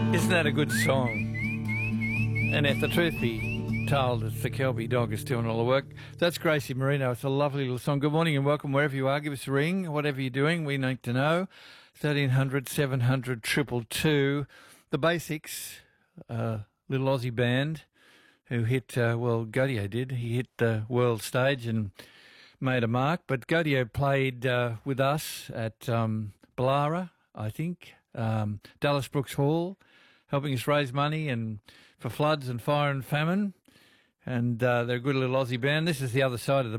Isn't that a good song? And if the truth be told, it's the Kelby dog is doing all the work. That's Gracie Marino. It's a lovely little song. Good morning and welcome wherever you are. Give us a ring, whatever you're doing. We need to know. 1300 700 222. The Basics, little Aussie band who hit, Gaudio did. He hit the world stage and made a mark. But Gaudio played with us at Ballara, I think, Dallas Brooks Hall, helping us raise money and for floods and fire and famine. And they're a good little Aussie band. This is the other side of the